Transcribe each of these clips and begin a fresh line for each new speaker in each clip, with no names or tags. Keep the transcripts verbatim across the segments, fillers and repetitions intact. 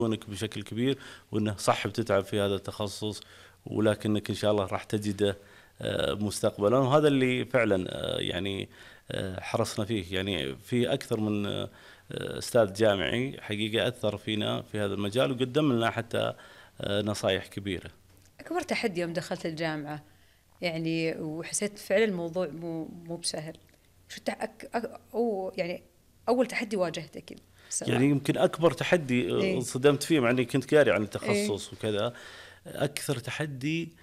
يعطونك بشكل كبير، وانه صح بتتعب في هذا التخصص ولكنك ان شاء الله راح تجده آه، مستقبلا. وهذا اللي فعلا آه، يعني آه، حرصنا فيه. يعني في اكثر من آه، استاذ جامعي حقيقه اثر فينا في هذا المجال وقدم لنا حتى آه، نصائح كبيره.
أكبر تحدي يوم دخلت الجامعة يعني وحسيت فعلا الموضوع مو مو بسهل، شو التح... أك... أك... أو يعني أول تحدي واجهته كذا
يعني
بصراحة؟
يمكن اكبر تحدي آه،
إيه.
انصدمت فيه، مع اني كنت قاري عن
إيه.
التخصص وكذا. اكثر تحدي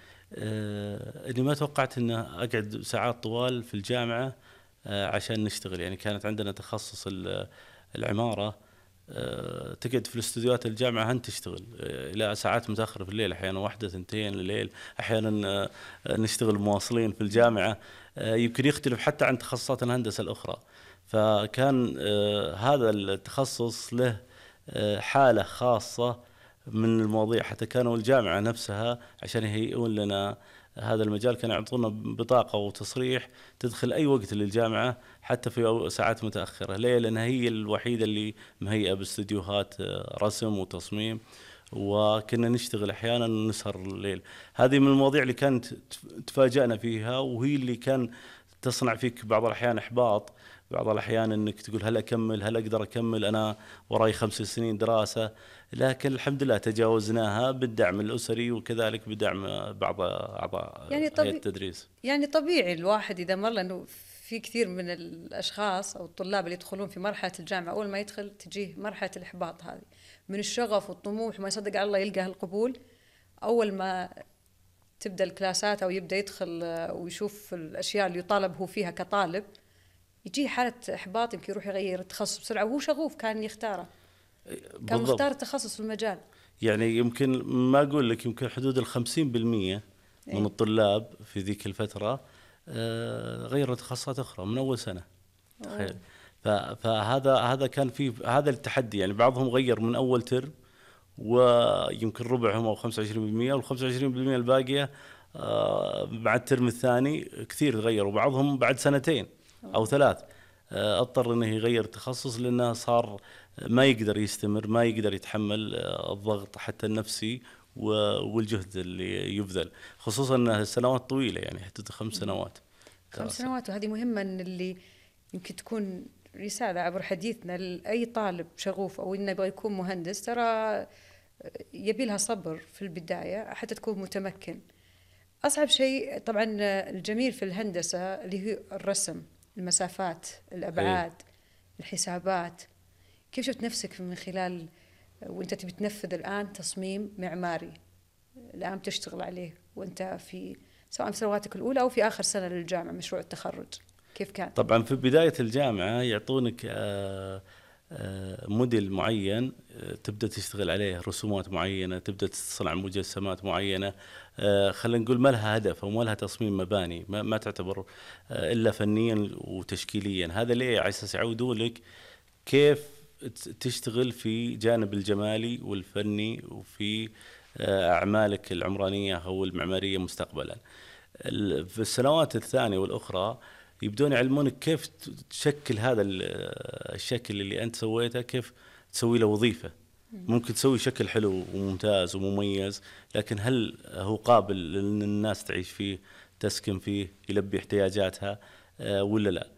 آه، اني ما توقعت ان اقعد ساعات طوال في الجامعه آه، عشان نشتغل. يعني كانت عندنا تخصص ال- العماره، آه، تقعد في الاستديوهات الجامعه انت تشتغل آه، الى ساعات متاخره في الليل، احيانا واحده ثنتين الليل، احيانا آه، نشتغل مواصلين في الجامعه. آه، يمكن يختلف حتى عن تخصصات الهندسه الاخرى. فكان آه، هذا التخصص له آه، حاله خاصه من المواضيع. حتى كانوا الجامعة نفسها عشان يهيئون لنا هذا المجال كانوا يعطونا بطاقة وتصريح تدخل أي وقت للجامعة حتى في ساعات متأخرة. ليه؟ لأنها هي الوحيدة اللي مهيئة باستديوهات آه، رسم وتصميم، وكنا نشتغل أحيانا نسهر الليل. هذه من المواضيع اللي كانت تفاجأنا فيها، وهي اللي كان تصنع فيك بعض الأحيان إحباط، بعض الأحيان أنك تقول هل أكمل، هل أقدر أكمل، أنا وراي خمس سنين دراسة. لكن الحمد لله تجاوزناها بالدعم الأسري وكذلك بدعم بعض أعضاء
يعني
هيئة
طبيعي،
التدريس.
يعني طبيعي الواحد إذا مر، لأنه في كثير من الأشخاص أو الطلاب اللي يدخلون في مرحلة الجامعة أول ما يدخل تجيه مرحلة الإحباط هذه من الشغف والطموح، وما يصدق على الله يلقى القبول. أول ما تبدأ الكلاسات أو يبدأ يدخل آه، ويشوف الأشياء اللي يطالب هو فيها كطالب، يجيه حالة إحباط، يمكن يروح يغير التخصص بسرعة وهو شغوف كان يختاره، كان مختار
بالضبط.
التخصص في المجال.
يعني يمكن ما أقول لك، يمكن حدود الخمسين بالمية من
إيه.
الطلاب في ذيك الفترة آه، غيروا تخصصات أخرى من أول سنة. تخيل.
أوه.
ف- فهذا هذا كان في هذا التحدي. يعني بعضهم غير من أول ترم، ويمكن ربعهم أو خمسة وعشرين بالمئة، وال خمسة وعشرين بالمئة الباقية آه، مع الترم الثاني كثير غيروا. بعضهم بعد سنتين أو
أوه.
ثلاث آه، اضطر انه يغير تخصص لانه صار ما يقدر يستمر، ما يقدر يتحمل آه، الضغط حتى النفسي والجهد اللي يبذل، خصوصا انها السنوات طويله، يعني حدود خمس سنوات
خمس
دراسه.
سنوات، وهذه مهمة إن اللي يمكن تكون رسالة عبر حديثنا لأي طالب شغوف أو إنه يبغى يكون مهندس، ترى يبي لها صبر في البداية حتى تكون متمكن. أصعب شيء طبعا الجميل في الهندسة اللي هي الرسم، المسافات،
اي.
الأبعاد، الحسابات. كيف شفت نفسك من خلال وانت تبي تنفذ الآن تصميم معماري الآن تشتغل عليه وانت في سواء في سنواتك الأولى أو في آخر سنة للجامعة مشروع التخرج، كيف كان؟
طبعا في بدايه الجامعه يعطونك آه، آه، موديل معين آه، تبدا تشتغل عليه، رسومات معينه، تبدا تصنع مجسمات معينه. آه، خلينا نقول ما لها هدف او ما لها تصميم مباني، ما, ما تعتبر آه، الا فنيا وتشكيليا. هذا ليه؟ على اساس يعودوا لك كيف تشتغل في جانب الجمالي والفني وفي آه، أعمالك العمرانية أو المعمارية مستقبلا. في السنوات الثانية والأخرى يبدون يعلمونك كيف تشكل هذا الشكل اللي أنت سويته، كيف تسوي له وظيفة. ممكن تسوي شكل حلو وممتاز ومميز، لكن هل هو قابل لأن الناس تعيش فيه، تسكن فيه، يلبي احتياجاتها آه، ولا لا؟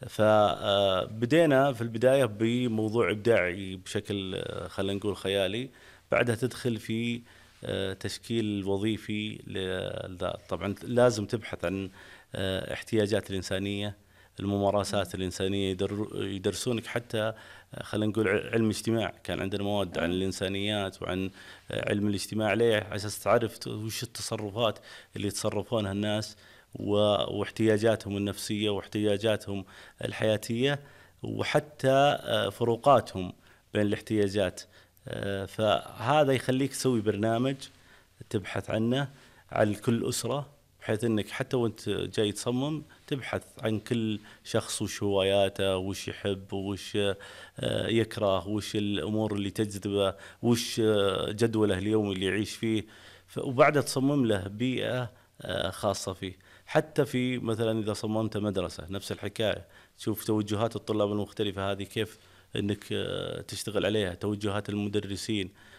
فبدينا في البداية بموضوع إبداعي بشكل آه، خلينا نقول خيالي، بعدها تدخل في آه، تشكيل وظيفي للذات. طبعا لازم تبحث عن آه، احتياجات الإنسانية، الممارسات الإنسانية. يدر يدرسونك حتى آه، خلينا نقول علم اجتماع. كان عندنا مواد عن
أوه.
الإنسانيات وعن آه، علم الاجتماع، ليه؟ على أساس تعرف وش التصرفات اللي يتصرفونها الناس واحتياجاتهم النفسية واحتياجاتهم الحياتية، وحتى آه، فروقاتهم بين الاحتياجات. آه، فهذا يخليك تسوي برنامج تبحث عنه على كل أسرة، بحيث أنك حتى وانت جاي تصمم تبحث عن كل شخص وش هواياته، وش يحب، وش آه، يكره، وش الأمور اللي تجذبه، وش آه، جدوله اليومي اللي يعيش فيه. وبعدها تصمم له بيئة آه، خاصة فيه. حتى في مثلا إذا صممت مدرسة نفس الحكاية، تشوف توجهات الطلاب المختلفة هذه كيف أنك آه، تشتغل عليها، توجهات المدرسين.